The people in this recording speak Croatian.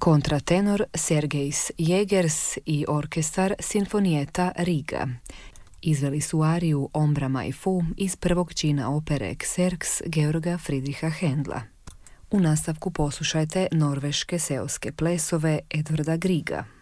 kontratenor Sergejs Jegers i orkestar Sinfonietta Riga izveli su ariju Ombra mai fu iz prvog čina opere Xerx Georga Friedricha Händla. U nastavku poslušajte norveške seoske plesove Edvarda Griega.